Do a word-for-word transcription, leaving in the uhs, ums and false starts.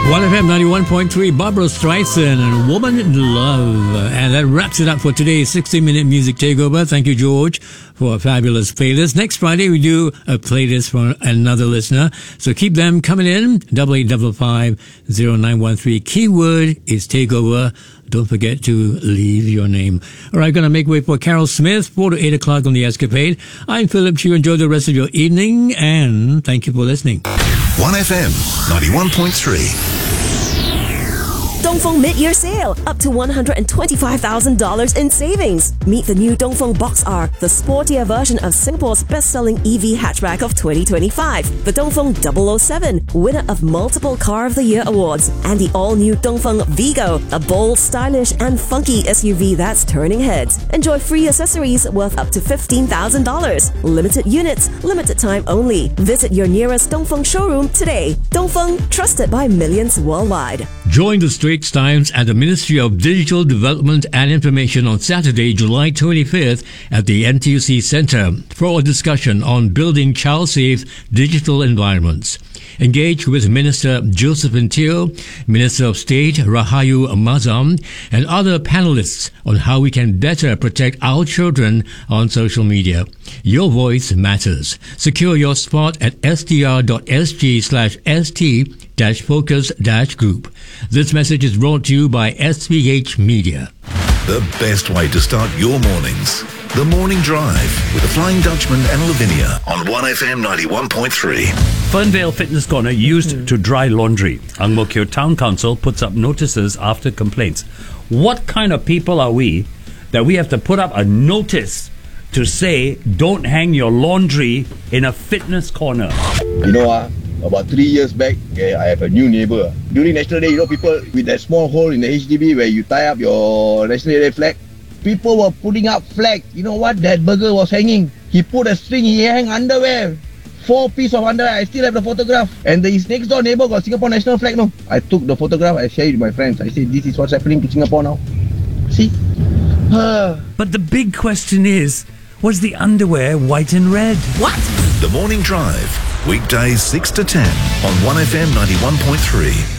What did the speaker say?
one F M ninety-one point three, Barbara Streisand and Woman in Love. And that wraps it up for today's sixty minute music takeover. Thank you, George, for a fabulous playlist. Next Friday, we do a playlist for another listener. So keep them coming in. Double eight double five zero nine one three. Keyword is takeover. Don't forget to leave your name. All right, going to make way for Carol Smith, four to eight o'clock on The Escapade. I'm Philip Chu. Enjoy the rest of your evening, and thank you for listening. one F M ninety-one point three. Dongfeng Mid-Year Sale, up to one hundred twenty-five thousand dollars in savings. Meet the new Dongfeng Box R, the sportier version of Singapore's best-selling E V hatchback of twenty twenty-five. The Dongfeng double oh seven, winner of multiple Car of the Year awards. And the all-new Dongfeng Vigo, a bold, stylish and funky S U V that's turning heads. Enjoy free accessories worth up to fifteen thousand dollars. Limited units, limited time only. Visit your nearest Dongfeng showroom today. Dongfeng, trusted by millions worldwide. Join the Straits Times at the Ministry of Digital Development and Information on Saturday, July twenty-fifth at the N T U C Centre for a discussion on building child-safe digital environments. Engage with Minister Josephine Teo, Minister of State Rahayu Mazam, and other panelists on how we can better protect our children on social media. Your voice matters. Secure your spot at str.sg slash st dash focus dash group. This message is brought to you by S V H Media. The best way to start your mornings. The Morning Drive with the Flying Dutchman and Lavinia on one F M ninety-one point three. Fernvale Fitness Corner used mm. to dry laundry. Ang Mo Kio Town Council puts up notices after complaints. What kind of people are we that we have to put up a notice to say don't hang your laundry in a fitness corner? You know what? Uh, About three years back, okay, I have a new neighbor. During National Day, you know, people with that small hole in the H D B where you tie up your National Day flag, people were putting up flags. You know what? That burger was hanging. He put a string, he hang underwear. Four piece of underwear. I still have the photograph. And the, his next door neighbor got Singapore national flag. No, I took the photograph, I shared it with my friends. I said, this is what's happening to Singapore now. See? But the big question is, was the underwear white and red? What? The Morning Drive, weekdays six to ten on one F M ninety-one point three.